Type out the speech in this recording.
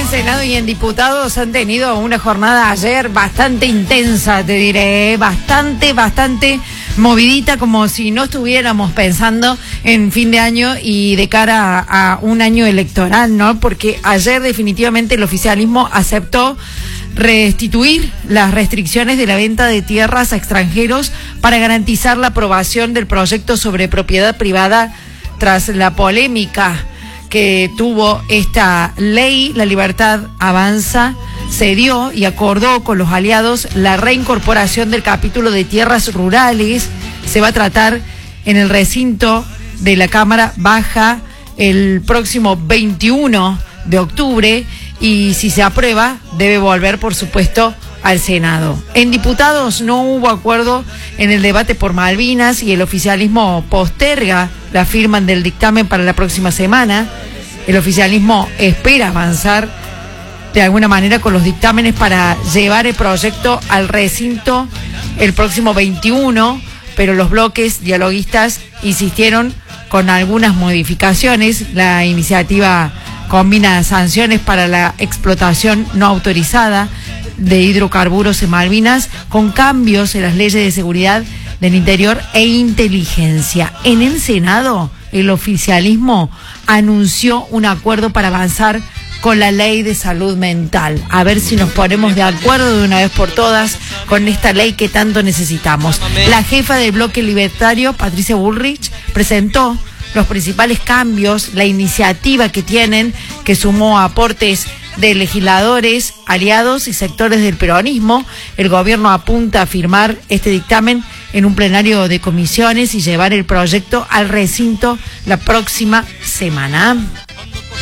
Senado y en Diputados han tenido una jornada ayer bastante intensa, te diré, bastante movidita, como si no estuviéramos pensando en fin de año y de cara a un año electoral, ¿no? Porque ayer definitivamente el oficialismo aceptó restituir las restricciones de la venta de tierras a extranjeros para garantizar la aprobación del proyecto sobre propiedad privada tras la polémica que tuvo esta ley. La Libertad Avanza cedió y acordó con los aliados la reincorporación del capítulo de tierras rurales. Se va a tratar en el recinto de la Cámara Baja el próximo 21 de octubre y si se aprueba debe volver, por supuesto, al Senado. En Diputados no hubo acuerdo en el debate por Malvinas y el oficialismo posterga la firma del dictamen para la próxima semana. El oficialismo espera avanzar de alguna manera con los dictámenes para llevar el proyecto al recinto el próximo 21, pero los bloques dialoguistas insistieron con algunas modificaciones. La iniciativa combina sanciones para la explotación no autorizada de hidrocarburos en Malvinas con cambios en las leyes de seguridad del interior e inteligencia. En el Senado, el oficialismo anunció un acuerdo para avanzar con la ley de salud mental. A ver si nos ponemos de acuerdo de una vez por todas con esta ley que tanto necesitamos. La jefa del bloque libertario, Patricia Bullrich, presentó los principales cambios, la iniciativa que tienen, que sumó aportes de legisladores, aliados y sectores del peronismo. El gobierno apunta a firmar este dictamen en un plenario de comisiones y llevar el proyecto al recinto la próxima semana.